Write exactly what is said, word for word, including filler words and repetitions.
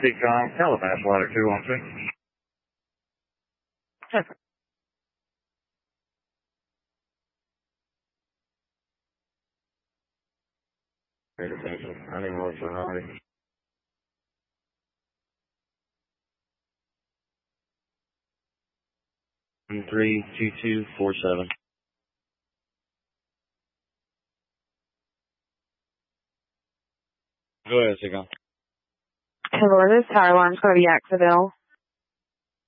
Seacom, Calabash Ladder two one three. Great attention. Running over for Hardy. three two two four seven. Go ahead, Seacom. Hello, this Tower Line's going to be Axeville.